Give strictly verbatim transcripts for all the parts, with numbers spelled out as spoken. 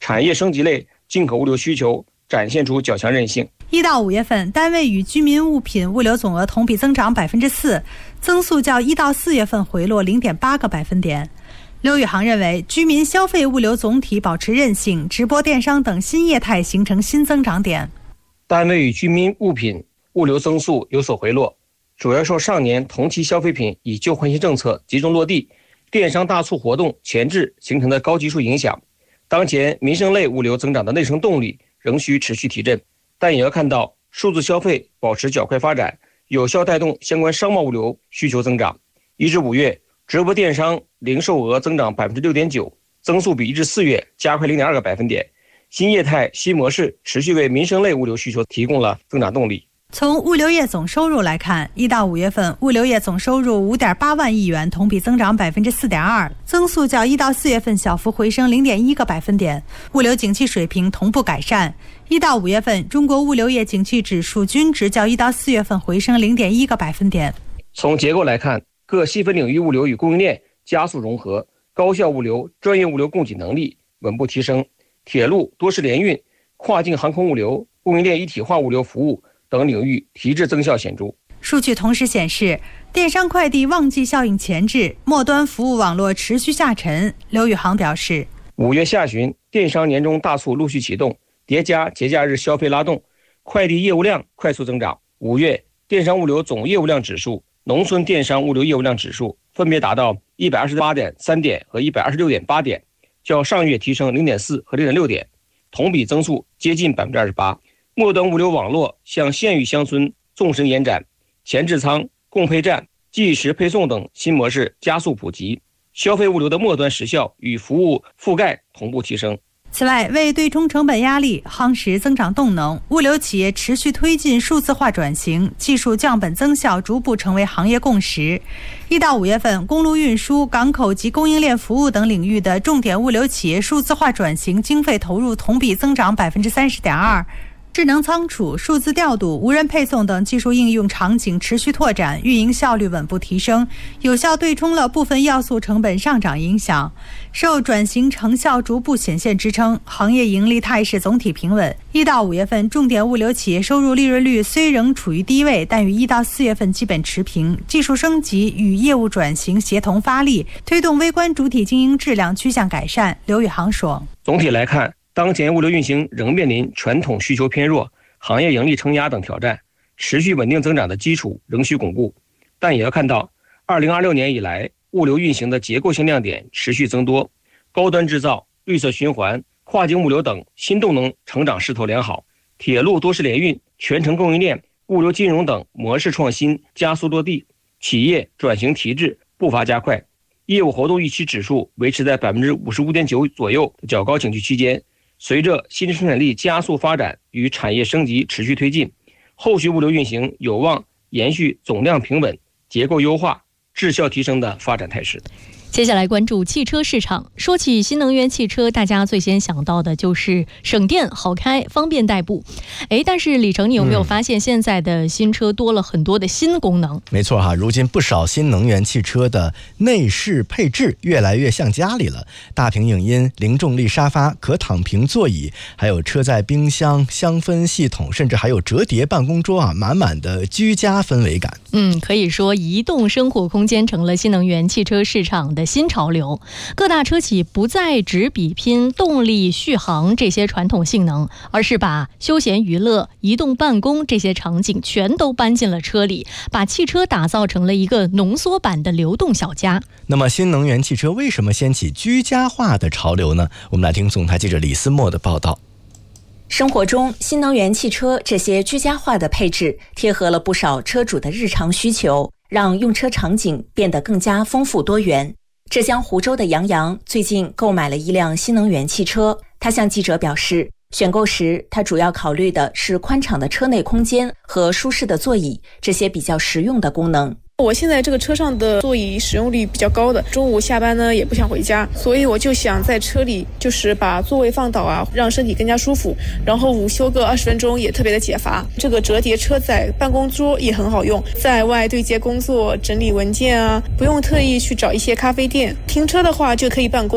产业升级类进口物流需求展现出较强韧性。 一到五月份，单位与居民物品物流总额同比增长百分之四，增速较一到四月份回落零点八个百分点。刘宇航认为，居民消费物流总体保持韧性，直播电商等新业态形成新增长点。 单位与居民物品物流增速有所回落，主要受上年同期消费品以旧换新政策集中落地，电商大促活动前置形成的高基数影响。当前民生类物流增长的内生动力仍需持续提振，但也要看到数字消费保持较快发展，有效带动相关商贸物流需求增长。一至五月，直播电商零售额增长 百分之六点九， 增速比一至四月加快 零点二个百分点。新业态新模式持续为民生类物流需求提供了增长动力。 从物流业总收入来看，一到五月份，物流业总收入 五点八万亿元，同比增长 百分之四点二， 增速较一到四月份小幅回升 零点一个百分点。物流景气水平同步改善。一到五月份，中国物流业景气指数均值较一到四月份回升 零点一个百分点。 从结构来看，各细分领域物流与供应链加速融合，高效物流、专业物流供给能力稳步提升，铁路、多式联运、跨境航空物流、供应链一体化物流服务等领域提质增效显著。 数据同时显示，电商快递旺季效应前置，末端服务网络持续下沉。刘宇航表示， 五月下旬，电商年终大促陆续启动，叠加节假日消费拉动，快递业务量快速增长。五月电商物流总业务量指数、农村电商物流业务量指数分别达到 一百二十八点三 点和 一百二十六点八 点，较上月提升 零点四 和 零点六 点，同比增速接近 百分之二十八。末端物流网络向县域乡村纵深延展，前置仓、共配站、即时配送等新模式加速普及，消费物流的末端时效与服务覆盖同步提升。 此外，为对冲成本压力、夯实增长动能，物流企业持续推进数字化转型，技术降本增效逐步成为行业共识。一到五月份，公路运输、港口及供应链服务等领域的重点物流企业数字化转型经费投入同比增长 百分之三十点二。智能仓储、数字调度、无人配送等技术应用场景持续拓展，运营效率稳步提升，有效对冲了部分要素成本上涨影响。受转型成效逐步显现支撑，行业盈利态势总体平稳。一到五月份，重点物流企业收入利润率虽仍处于低位，但与一到四月份基本持平。技术升级与业务转型协同发力，推动微观主体经营质量趋向改善。刘宇航说， 总体来看，当前物流运行仍面临传统需求偏弱、行业盈利承压等挑战，持续稳定增长的基础仍需巩固。但也要看到，二零二六年以来，物流运行的结构性亮点持续增多，高端制造、绿色循环、跨境物流等新动能成长势头良好，铁路多式联运、全程供应链、物流金融等模式创新加速落地，企业转型提质步伐加快，业务活动预期指数维持在 百分之五十五点九 左右的较高景气区间。随着新生产力加速发展与产业升级持续推进，后续物流运行有望延续总量平稳、结构优化、质效提升的发展态势。 接下来关注汽车市场。说起新能源汽车，大家最先想到的就是省电、好开、方便代步。哎，但是李成，你有没有发现现在的新车多了很多的新功能？ 嗯、没错哈，如今不少新能源汽车的内饰配置越来越像家里了，大屏影音、零重力沙发、可躺平座椅，还有车载冰箱、香氛系统，甚至还有折叠办公桌啊，满满的居家氛围感。 嗯，可以说移动生活空间成了新能源汽车市场的新潮流，各大车企不再只比拼动力、续航这些传统性能，而是把休闲娱乐、移动办公这些场景全都搬进了车里，把汽车打造成了一个浓缩版的流动小家。 那么新能源汽车为什么掀起居家化的潮流呢？我们来听总台记者李思墨的报道。 生活中，新能源汽车这些居家化的配置贴合了不少车主的日常需求，让用车场景变得更加丰富多元。浙江湖州的杨洋最近购买了一辆新能源汽车，他向记者表示，选购时他主要考虑的是宽敞的车内空间和舒适的座椅，这些比较实用的功能。 我现在这个车上的座椅使用率比较高的，中午下班呢也不想回家，所以我就想在车里就是把座位放倒啊，让身体更加舒服，然后午休个二十分钟也特别的解乏。这个折叠车载办公桌也很好用，在外对接工作、整理文件啊，不用特意去找一些咖啡店，停车的话就可以办公。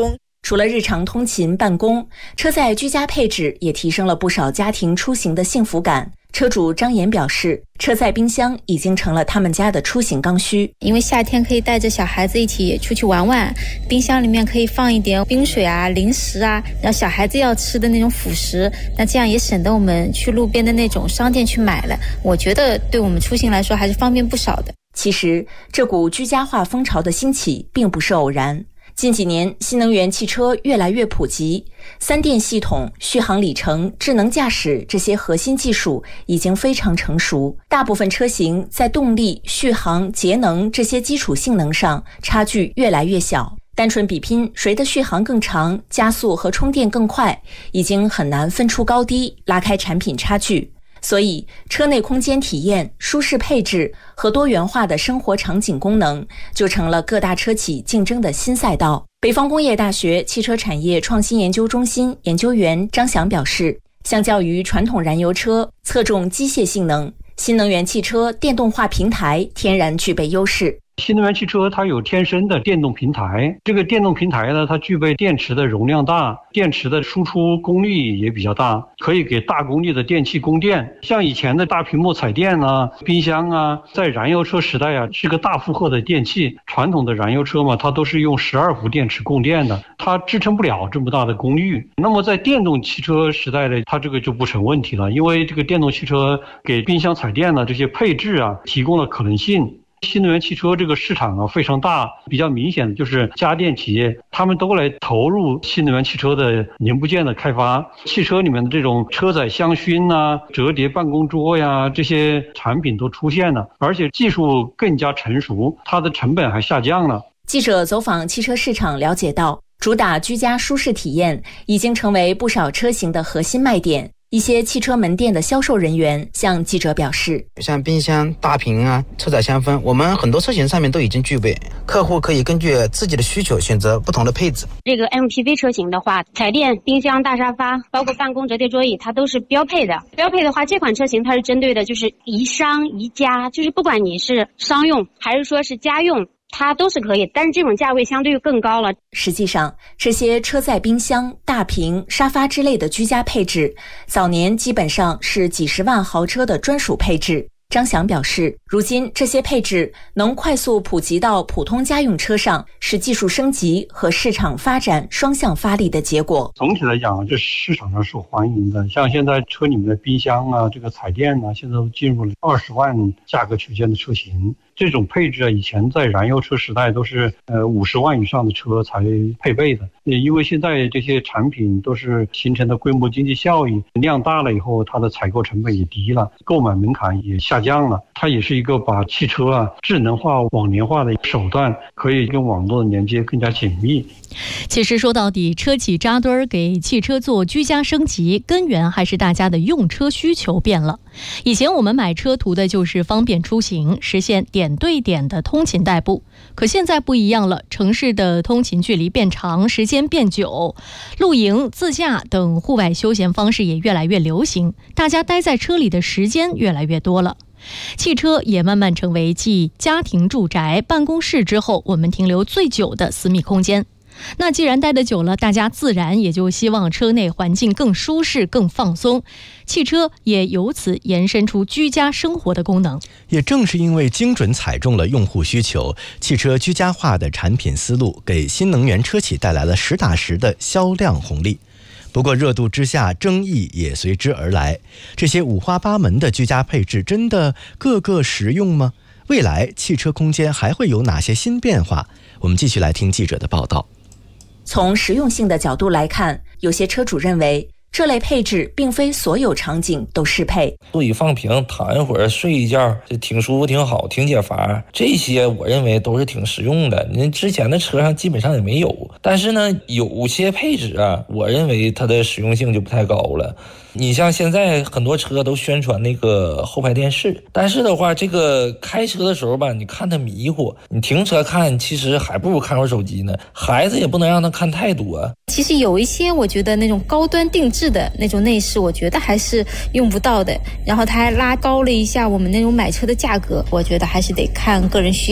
除了日常通勤办公，车载居家配置也提升了不少家庭出行的幸福感。车主张岩表示，车载冰箱已经成了他们家的出行刚需。 因为夏天可以带着小孩子一起出去玩玩，冰箱里面可以放一点冰水啊、零食啊，然后小孩子要吃的那种辅食，那这样也省得我们去路边的那种商店去买了。我觉得对我们出行来说还是方便不少的。 其实，这股居家化风潮的兴起并不是偶然。近几年，新能源汽车越来越普及，三电系统、续航里程、智能驾驶这些核心技术已经非常成熟。大部分车型在动力、续航、节能这些基础性能上差距越来越小。单纯比拼谁的续航更长、加速和充电更快，已经很难分出高低，拉开产品差距。所以，车内空间体验、舒适配置和多元化的生活场景功能，就成了各大车企竞争的新赛道。北方工业大学汽车产业创新研究中心研究员张翔表示，相较于传统燃油车侧重机械性能，新能源汽车电动化平台天然具备优势。 新能源汽车它有天生的电动平台，这个电动平台呢，它具备电池的容量大，电池的输出功率也比较大，可以给大功率的电器供电。像以前的大屏幕彩电啊、冰箱啊，在燃油车时代啊，是个大负荷的电器。传统的燃油车嘛，它都是用十二伏电池供电的，它支撑不了这么大的功率。那么在电动汽车时代的，它这个就不成问题了，因为这个电动汽车给冰箱彩电呢这些配置啊提供了可能性。新能源汽车这个市场啊非常大，比较明显的就是家电企业他们都来投入新能源汽车的零部件的开发，汽车里面的这种车载香薰啊、折叠办公桌呀，这些产品都出现了，而且技术更加成熟，它的成本还下降了。 记者走访汽车市场了解到，主打居家舒适体验已经成为不少车型的核心卖点。一些汽车门店的销售人员向记者表示， 像冰箱、大屏啊、车载香氛，我们很多车型上面都已经具备，客户可以根据自己的需求选择不同的配置。 这个 M P V 车型的话，彩电、冰箱、大沙发，包括办公折叠桌椅，它都是标配的。标配的话，这款车型它是针对的就是宜商宜家，就是不管你是商用还是说是家用，它都是可以，但是这种价位相对更高了。 实际上，这些车载冰箱、大屏、沙发之类的居家配置，早年基本上是几十万豪车的专属配置。张翔表示，如今这些配置能快速普及到普通家用车上，是技术升级和市场发展双向发力的结果。 总体来讲，这市场上受欢迎的，像现在车里面的冰箱啊、这个彩电啊，现在都进入了二十万价格区间的车型。这种配置啊，以前在燃油车时代都是呃五十万以上的车才配备的。因为现在这些产品都是形成的规模经济效益，量大了以后，它的采购成本也低了，购买门槛也下降了。它也是一个把汽车啊智能化、网联化的手段，可以跟网络的连接更加紧密。 其实说到底，车企扎堆儿给汽车做居家升级，根源还是大家的用车需求变了。以前我们买车图的就是方便出行，实现点对点的通勤代步。可现在不一样了，城市的通勤距离变长，时间变久，露营、自驾等户外休闲方式也越来越流行，大家待在车里的时间越来越多了。汽车也慢慢成为继家庭住宅、办公室之后我们停留最久的私密空间。那既然待得久了，大家自然也就希望车内环境更舒适、更放松，汽车也由此延伸出居家生活的功能。 也正是因为精准踩中了用户需求，汽车居家化的产品思路给新能源车企带来了实打实的销量红利。不过热度之下，争议也随之而来。这些五花八门的居家配置真的个个实用吗？未来汽车空间还会有哪些新变化？我们继续来听记者的报道。 从实用性的角度来看，有些车主认为这类配置并非所有场景都适配。 座椅放平，躺一会儿，睡一觉，这挺舒服，挺好，挺解乏。这些我认为都是挺实用的。你之前的车上基本上也没有，但是呢，有些配置啊，我认为它的实用性就不太高了。你像现在很多车都宣传那个后排电视，但是的话，这个开车的时候吧，你看它迷糊，你停车看，其实还不如看会儿手机呢。孩子也不能让他看太多。 其实有一些我觉得那种高端定制的那种内饰，我觉得还是用不到的。然后它还拉高了一下我们那种买车的价格，我觉得还是得看个人需要吧。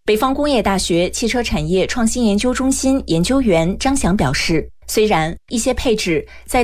北方工业大学汽车产业创新研究中心研究员张翔表示，虽然一些配置在